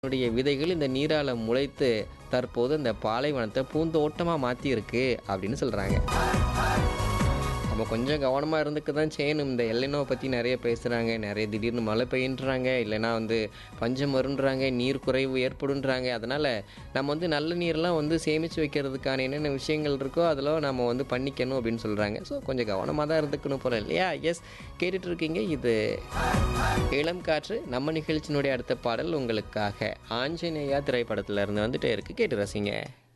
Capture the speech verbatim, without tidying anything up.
னுடைய விதைகள் இந்த நீரால முளைத்து தற்போது இந்த பாலைவனத்தை பூந்தோட்டமா மாத்தியிருக்கு அப்படின்னு சொல்றாங்க. நம்ம கொஞ்சம் கவனமா இருந்துக்க தான் செய்யணும். இந்த எல்னினோவ பத்தி நெறைய பேசுறாங்க. நெறைய திடீர்னு மழை பெய்யுன்றாங்க. இல்லைன்னா வந்து பஞ்சம் வருன்றாங்க. நீர் குறைவு ஏற்படுன்றாங்க. அதனால நம்ம வந்து நல்ல நீர்லாம் வந்து சேமிச்சு வைக்கிறதுக்கான என்னென்ன விஷயங்கள் இருக்கோ, அதெல்லாம் நம்ம வந்து பண்ணிக்கணும் அப்படின்னு சொல்றாங்க. ஸோ கொஞ்சம் கவனமா தான் இருந்துக்கணும் போல இல்லையா? எஸ் கேட்டுட்டு இருக்கீங்க. இது இளம் காற்று. நம்ம நிகழ்ச்சியினுடைய அடுத்த பாடல் உங்களுக்காக ஆஞ்சநேயா திரைப்படத்துல இருந்து வந்துட்டே இருக்கு. கேட்டு ரசிங்க.